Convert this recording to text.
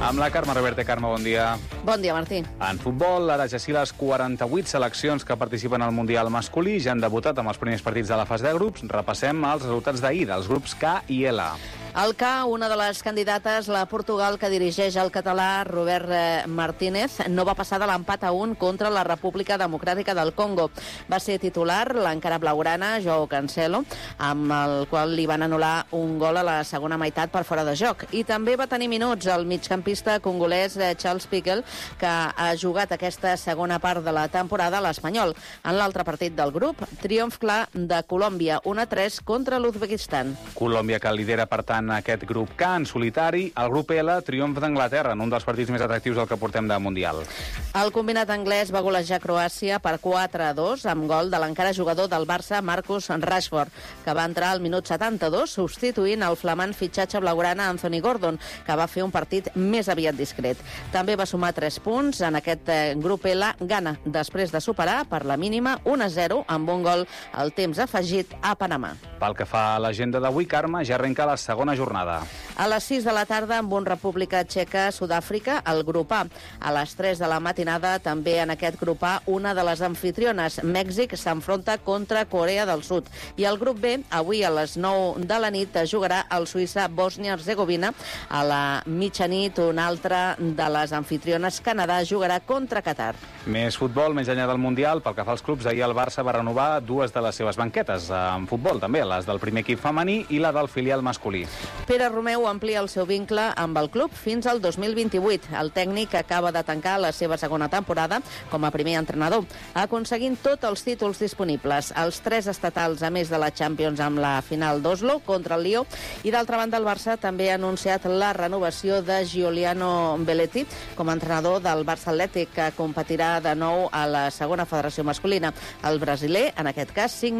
Amb la Carme Reverte. Carme, bon dia. Bon dia, Martí. En futbol, ara ja sí les 48 seleccions que participen al Mundial masculí ja han debutat amb els primers partits de la fase de grups. Repassem els resultats d'ahir dels grups K i L. Al K, una de les candidates, la Portugal, que dirigeix el català Robert Martínez, no va passar de l'empat a 1 contra la República Democràtica del Congo. Va ser titular l'encara blaugrana, Joao Cancelo, amb el qual li van anul·lar un gol a la segona meitat per fora de joc. I també va tenir minuts el migcampista congolès Charles Piquel, que ha jugat aquesta segona part de la temporada a l'Espanyol. En l'altre partit del grup, triomf clar de Colòmbia, 1-3 contra l'Uzbekistan. Colòmbia, que lidera, per tant, aquest grup K en solitari. El grup L, triomf d'Anglaterra en un dels partits més atractius del que portem de Mundial. El combinat anglès va golejar Croàcia per 4-2 amb gol de l'encara jugador del Barça, Marcus Rashford, que va entrar al minut 72 substituint el flamant fitxatge blaugrana Anthony Gordon, que va fer un partit més aviat discret. També va sumar 3 punts en aquest grup L. Ghana, després de superar per la mínima 1-0 amb un gol al temps afegit a Panamà. Pel que fa a l'agenda d'avui, Carme, ja arrenca la segona jornada. A les 6 de la tarda, amb un República Txeca, Sud-àfrica, el grup A. A les 3 de la matinada, també en aquest grup A, una de les anfitriones, Mèxic, s'enfronta contra Corea del Sud. I el grup B, avui a les 9 de la nit, jugarà el Suïssa-Bòsnia-Herzegovina. A la mitjanit, una altra de les anfitriones, Canadà, jugarà contra Qatar. Més futbol, més enllà del Mundial. Pel que fa als clubs, ahir el Barça va renovar dues de les seves banquetes. En futbol, també, les del primer equip femení i la del filial masculí. Pere Romeu amplia el seu vincle amb el club fins al 2028. El tècnic acaba de tancar la seva segona temporada com a primer entrenador, aconseguint tots els títols disponibles, els 3 estatals a més de la Champions amb la final d'Oslo contra el Lió, i d'altra banda el Barça també ha anunciat la renovació de Giuliano Belletti com a entrenador del Barça Atlètic, que competirà de nou a la segona federació masculina. El brasiler, en aquest cas, signa